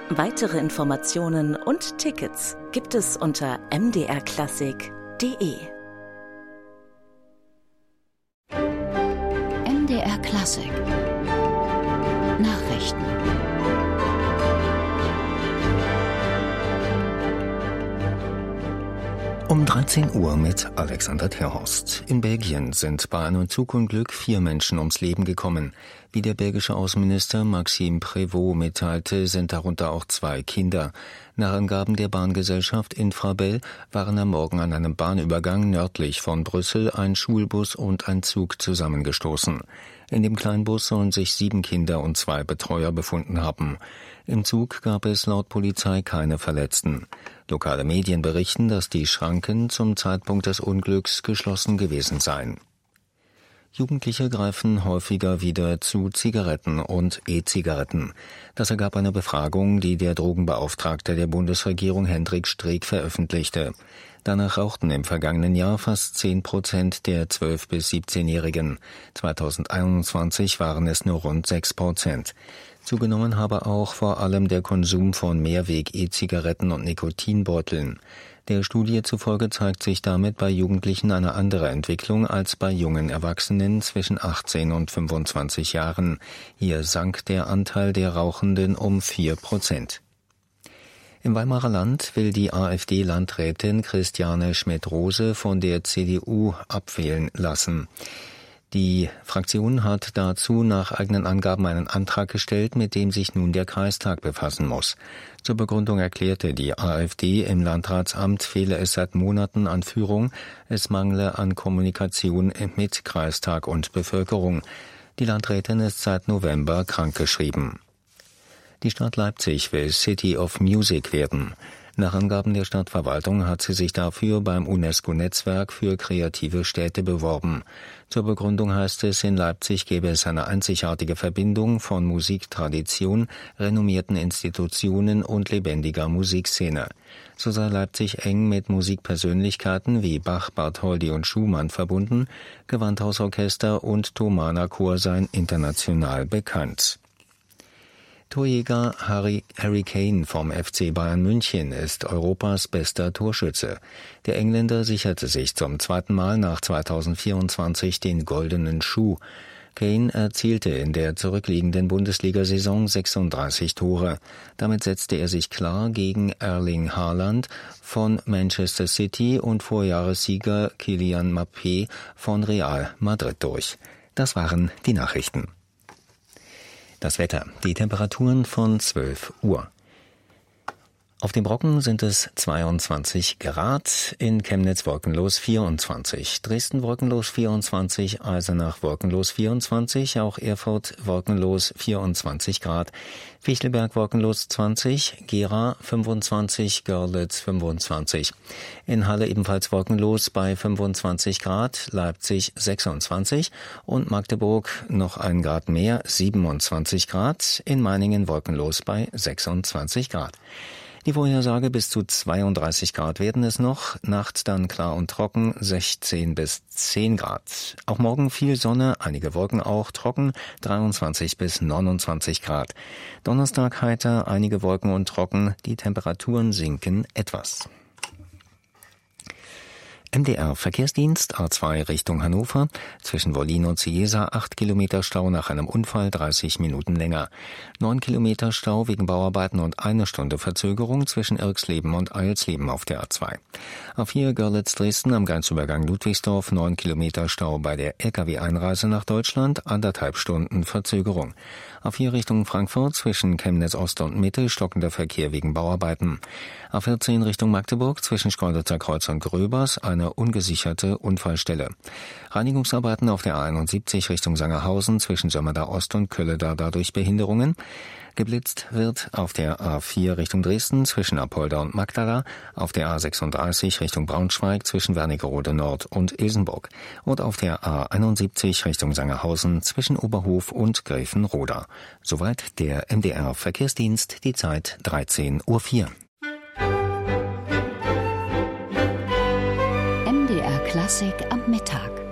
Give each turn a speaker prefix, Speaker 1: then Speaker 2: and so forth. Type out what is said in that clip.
Speaker 1: Weitere Informationen und Tickets gibt es unter mdrklassik.de.
Speaker 2: MDR Klassik Nachrichten.
Speaker 3: Um 13 Uhr mit Alexander Terhorst. In Belgien sind bei einem Zugunglück 4 Menschen ums Leben gekommen. Wie der belgische Außenminister Maxime Prévost mitteilte, sind darunter auch 2 Kinder. Nach Angaben der Bahngesellschaft Infrabel waren am Morgen an einem Bahnübergang nördlich von Brüssel ein Schulbus und ein Zug zusammengestoßen. In dem Kleinbus sollen sich 7 Kinder und 2 Betreuer befunden haben. Im Zug gab es laut Polizei keine Verletzten. Lokale Medien berichten, dass die Schranken zum Zeitpunkt des Unglücks geschlossen gewesen seien. Jugendliche greifen häufiger wieder zu Zigaretten und E-Zigaretten. Das ergab eine Befragung, die der Drogenbeauftragte der Bundesregierung Hendrik Streeck veröffentlichte. Danach rauchten im vergangenen Jahr fast 10% der 12- bis 17-Jährigen. 2021 waren es nur rund 6%. Zugenommen habe auch vor allem der Konsum von Mehrweg-E-Zigaretten und Nikotinbeuteln. Der Studie zufolge zeigt sich damit bei Jugendlichen eine andere Entwicklung als bei jungen Erwachsenen zwischen 18 und 25 Jahren. Hier sank der Anteil der Rauchenden um 4%. Im Weimarer Land will die AfD-Landrätin Christiane Schmidt-Rose von der CDU abwählen lassen. Die Fraktion hat dazu nach eigenen Angaben einen Antrag gestellt, mit dem sich nun der Kreistag befassen muss. Zur Begründung erklärte die AfD im Landratsamt, fehle es seit Monaten an Führung, es mangle an Kommunikation mit Kreistag und Bevölkerung. Die Landrätin ist seit November krankgeschrieben. Die Stadt Leipzig will City of Music werden. Nach Angaben der Stadtverwaltung hat sie sich dafür beim UNESCO-Netzwerk für kreative Städte beworben. Zur Begründung heißt es, in Leipzig gäbe es eine einzigartige Verbindung von Musiktradition, renommierten Institutionen und lebendiger Musikszene. So sei Leipzig eng mit Musikpersönlichkeiten wie Bach, Bartholdy und Schumann verbunden, Gewandhausorchester und Thomaner Chor seien international bekannt. Torjäger Harry Kane vom FC Bayern München ist Europas bester Torschütze. Der Engländer sicherte sich zum 2. Mal nach 2024 den goldenen Schuh. Kane erzielte in der zurückliegenden Bundesliga-Saison 36 Tore. Damit setzte er sich klar gegen Erling Haaland von Manchester City und Vorjahressieger Kylian Mbappé von Real Madrid durch. Das waren die Nachrichten. Das Wetter, die Temperaturen von 12 Uhr. Auf dem Brocken sind es 22 Grad, in Chemnitz wolkenlos 24, Dresden wolkenlos 24, Eisenach wolkenlos 24, auch Erfurt wolkenlos 24 Grad, Fichtelberg wolkenlos 20, Gera 25, Görlitz 25. In Halle ebenfalls wolkenlos bei 25 Grad, Leipzig 26 und Magdeburg noch 1 Grad mehr, 27 Grad, in Meiningen wolkenlos bei 26 Grad. Die Vorhersage: bis zu 32 Grad werden es noch, nachts dann klar und trocken, 16 bis 10 Grad. Auch morgen viel Sonne, einige Wolken auch, trocken, 23 bis 29 Grad. Donnerstag heiter, einige Wolken und trocken, die Temperaturen sinken etwas. MDR Verkehrsdienst A2 Richtung Hannover, zwischen Wollin und Ciesa 8 Kilometer Stau nach einem Unfall, 30 Minuten länger. 9 Kilometer Stau wegen Bauarbeiten und 1 Stunde Verzögerung zwischen Irxleben und Eilsleben auf der A2. A4 Görlitz-Dresden am Grenzübergang Ludwigsdorf 9 Kilometer Stau bei der Lkw-Einreise nach Deutschland, 1,5 Stunden Verzögerung. A4 Richtung Frankfurt zwischen Chemnitz Ost und Mitte stockender Verkehr wegen Bauarbeiten. A14 Richtung Magdeburg zwischen Schkeuditzer Kreuz und Gröbers eine ungesicherte Unfallstelle. Reinigungsarbeiten auf der A71 Richtung Sangerhausen zwischen Sömmerda Ost und Kölleda dadurch Behinderungen. Geblitzt wird auf der A4 Richtung Dresden zwischen Apolda und Magdala, auf der A36 Richtung Braunschweig zwischen Wernigerode Nord und Ilsenburg und auf der A71 Richtung Sangerhausen zwischen Oberhof und Gräfenroda. Soweit der MDR Verkehrsdienst, die Zeit 13:04 Uhr.
Speaker 2: MDR Klassik am Mittag.